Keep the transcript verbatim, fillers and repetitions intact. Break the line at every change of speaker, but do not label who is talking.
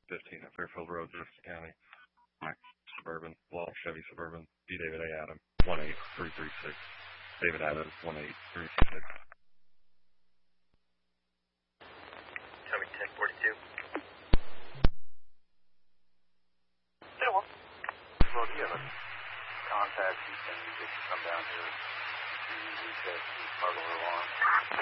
fifteen at Fairfield Road, Jefferson County. Mike Suburban, Walk Chevy Suburban, D. David A. Adam, one eight three three six. David Adams, one eight three six.
Chevy ten forty-two.
Yeah, well, well, do you have a contact you can just come down here to reset the cargo alarm?